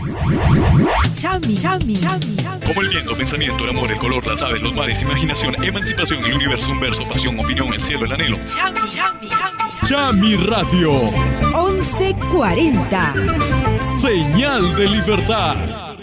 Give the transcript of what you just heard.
Chami, chami, chami, chami. Como el viento, pensamiento, el amor, el color, las aves, los mares, imaginación, emancipación, el universo, un verso, pasión, opinión, el cielo, el anhelo. Chami, chami, chami, chami. Chami Radio. 11:40. Señal de libertad.